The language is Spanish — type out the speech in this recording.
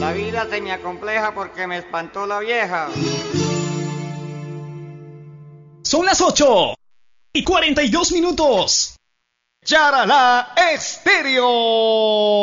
La vida se me acompleja porque me espantó la vieja. Son las 8:42. Charalá Estéreo.